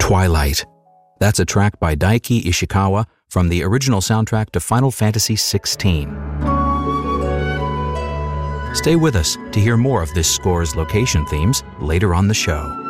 Twilight. That's a track by Daiki Ishikawa from the original soundtrack to Final Fantasy XVI. Stay with us to hear more of this score's location themes later on the show.